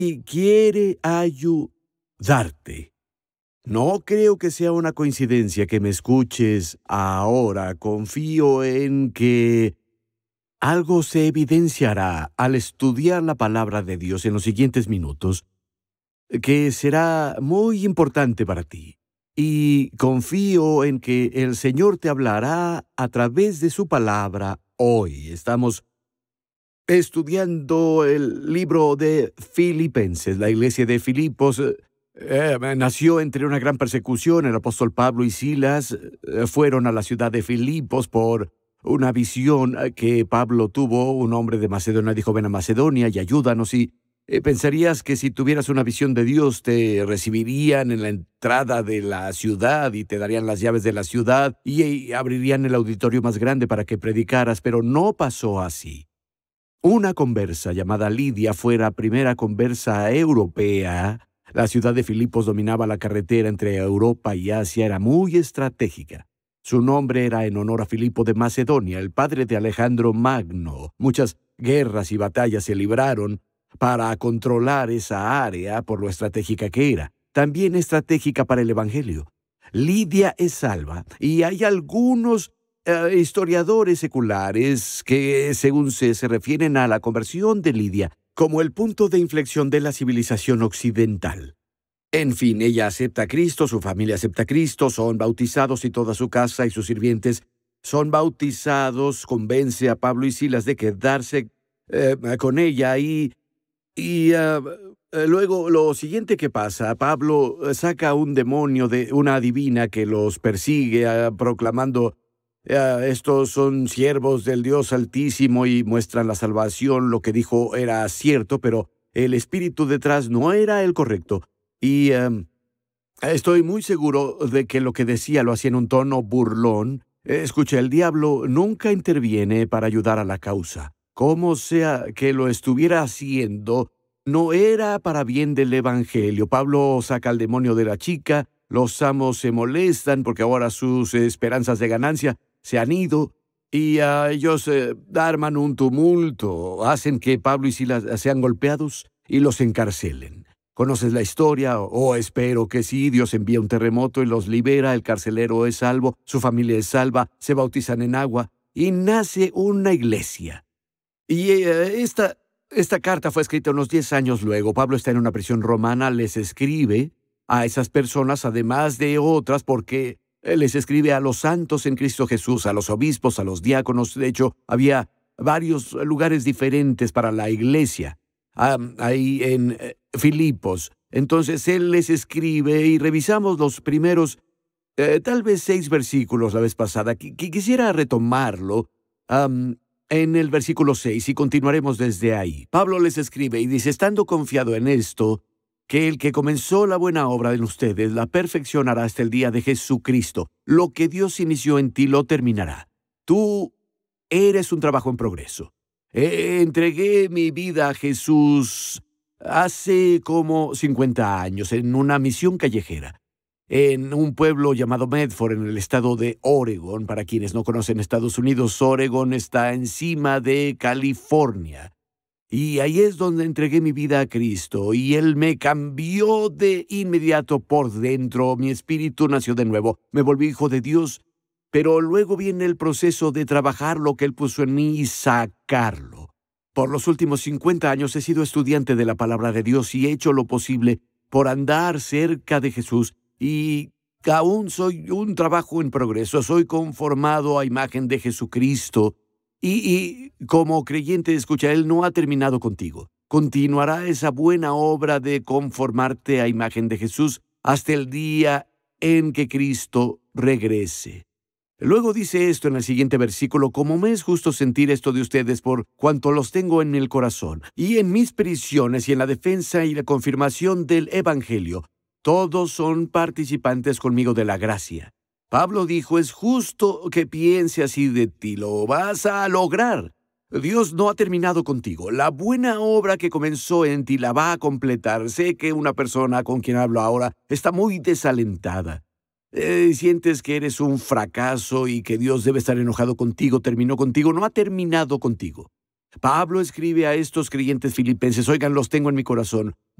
y quiere ayudarte. No creo que sea una coincidencia que me escuches ahora. Confío en que algo se evidenciará al estudiar la palabra de Dios en los siguientes minutos, que será muy importante para ti. Y confío en que el Señor te hablará a través de su palabra hoy. Estamos estudiando el libro de Filipenses. La iglesia de Filipos nació entre una gran persecución. El apóstol Pablo y Silas fueron a la ciudad de Filipos por una visión que Pablo tuvo. Un hombre de Macedonia dijo: ven a Macedonia y ayúdanos. Y pensarías que si tuvieras una visión de Dios te recibirían en la entrada de la ciudad y te darían las llaves de la ciudad y abrirían el auditorio más grande para que predicaras, pero no pasó así. Una conversa llamada Lidia fue la primera conversa europea. La ciudad de Filipos dominaba la carretera entre Europa y Asia, era muy estratégica. Su nombre era en honor a Filipo de Macedonia, el padre de Alejandro Magno. Muchas guerras y batallas se libraron para controlar esa área por lo estratégica que era. También estratégica para el Evangelio. Lidia es salva y hay algunos historiadores seculares que, según se refieren a la conversión de Lidia como el punto de inflexión de la civilización occidental. En fin, ella acepta a Cristo, su familia acepta a Cristo, son bautizados y toda su casa y sus sirvientes son bautizados. Convence a Pablo y Silas de quedarse con ella luego lo siguiente que pasa: Pablo saca un demonio de una adivina que los persigue, proclamando: estos son siervos del Dios Altísimo, y muestran la salvación. Lo que dijo era cierto, pero el espíritu detrás no era el correcto. Y estoy muy seguro de que lo que decía lo hacía en un tono burlón. Escucha, el diablo nunca interviene para ayudar a la causa. Como sea que lo estuviera haciendo, no era para bien del Evangelio. Pablo saca al demonio de la chica, los amos se molestan porque ahora sus esperanzas de ganancia se han ido, y ellos arman un tumulto, hacen que Pablo y Silas sean golpeados y los encarcelen. ¿Conoces la historia? Espero que sí. Dios envía un terremoto y los libera, el carcelero es salvo, su familia es salva, se bautizan en agua y nace una iglesia. Y esta carta fue escrita unos 10 años luego. Pablo está en una prisión romana, les escribe a esas personas, además de otras, porque les escribe a los santos en Cristo Jesús, a los obispos, a los diáconos. De hecho, había varios lugares diferentes para la iglesia ahí en Filipos. Entonces él les escribe y revisamos los primeros, tal vez 6 versículos la vez pasada. Quisiera retomarlo en el versículo 6 y continuaremos desde ahí. Pablo les escribe y dice: estando confiado en esto, que el que comenzó la buena obra en ustedes la perfeccionará hasta el día de Jesucristo. Lo que Dios inició en ti lo terminará. Tú eres un trabajo en progreso. Entregué mi vida a Jesús hace como 50 años en una misión callejera, en un pueblo llamado Medford, en el estado de Oregon. Para quienes no conocen Estados Unidos, Oregon está encima de California. Y ahí es donde entregué mi vida a Cristo, y Él me cambió de inmediato por dentro. Mi espíritu nació de nuevo, me volví hijo de Dios, pero luego viene el proceso de trabajar lo que Él puso en mí y sacarlo. Por los últimos 50 años he sido estudiante de la palabra de Dios y he hecho lo posible por andar cerca de Jesús, y aún soy un trabajo en progreso. Soy conformado a imagen de Jesucristo. Y como creyente, escucha, Él no ha terminado contigo. Continuará esa buena obra de conformarte a imagen de Jesús hasta el día en que Cristo regrese. Luego dice esto en el siguiente versículo: como me es justo sentir esto de ustedes por cuanto los tengo en el corazón, y en mis prisiones y en la defensa y la confirmación del Evangelio, todos son participantes conmigo de la gracia. Pablo dijo: es justo que piense así de ti, lo vas a lograr. Dios no ha terminado contigo. La buena obra que comenzó en ti la va a completar. Sé que una persona con quien hablo ahora está muy desalentada. Sientes que eres un fracaso y que Dios debe estar enojado contigo, terminó contigo. No ha terminado contigo. Pablo escribe a estos creyentes filipenses, oigan, los tengo en mi corazón.